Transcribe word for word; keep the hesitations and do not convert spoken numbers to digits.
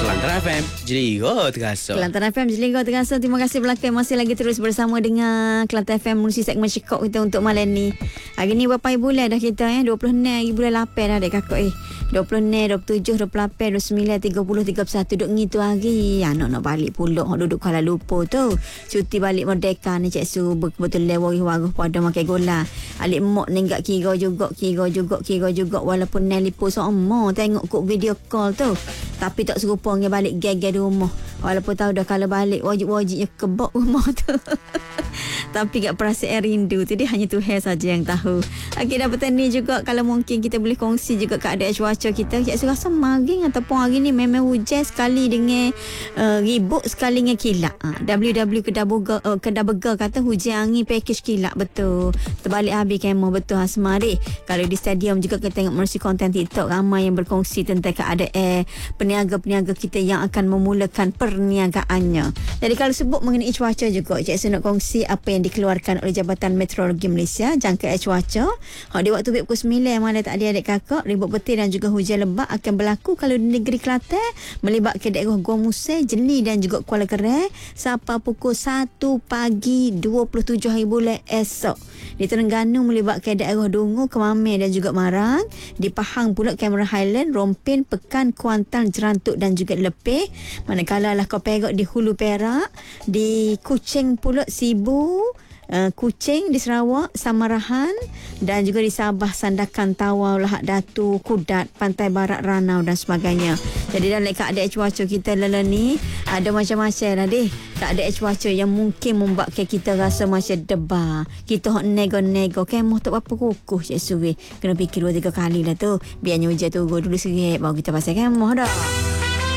Kelantan F M, Jeligo terasa. Kelantan F M, Jeligo terasa. Terima kasih belakang masih lagi terus bersama dengan Kelantan F M menerusi segmen Cekok kita untuk malam ni. Hari ni berapa bulan dah kita eh? dua puluh enam hari bulan lapan dah dek kakak eh. dua puluh enam, dua puluh tujuh, dua puluh lapan, dua puluh sembilan, tiga puluh, tiga puluh satu duk ngitu hari. Anak nak balik pulang hok duduk Kuala Lumpur tu. Cuti balik Merdeka ni cik su betul lewari waruh pada makan gola. Alik mak nenggak kira juga, kira juga, kira juga walaupun Nelipo sama tengok kok video call tu. Tapi tak serupa dengan balik gag-gag di rumah. Walaupun tahu dah kalau balik wajib-wajibnya kebak rumah tu. Tapi kat perasaan rindu tu dia hanya Tuhan saja yang tahu. Okey, dapat ni juga kalau mungkin kita boleh kongsi juga keadaan cuaca kita. Saya rasa maring ataupun hari ni memang hujan sekali dengan uh, ribut sekali dengan kilat. Uh, W W Kedah Bega uh, Kedah Bega kata hujan angin package kilat betul. Terbalik habis kemah betul Hasma deh. Kalau di stadium juga kita tengok menerusi konten TikTok ramai yang berkongsi tentang keadaan peniaga-peniaga kita yang akan memulakan perniagaannya. Jadi kalau sebut mengenai cuaca juga, Cik Su nak kongsi apa yang dikeluarkan oleh Jabatan Meteorologi Malaysia jangkaan cuaca. Ha, di waktu pukul sembilan mana tak ada adik kakak, ribut petir dan juga hujan lebat akan berlaku kalau di negeri Kelantan melibatkan daerah Gua Musai, Jeli dan juga Kuala Kerai sampai pukul satu pagi dua puluh tujuh hari bulan esok. Di Terengganu melibatkan daerah Dungu, Kemamir dan juga Marang. Di Pahang pula Cameron Highland, Rompin, Pekan, Kuantan, Jerantuk dan juga Lepeh. Manakala lah kau Perak di Hulu Perak, di Kuching pula Sibu, uh, Kuching di Sarawak, Samarahan dan juga di Sabah, Sandakan, Tawau, Lahad Datu, Kudat, Pantai Barat, Ranau dan sebagainya. Jadi dalam keadaan cuaca kita lala ni ada macam-macam lah deh. Keadaan cuaca yang mungkin membuatkan kita rasa macam debar. Kita hok nego-nego kemah tak apa kukuh Cik Suwi. Kena fikir dua tiga kali lah tu. Biarnya hujan turun dulu sikit baru kita pasal kemah dah.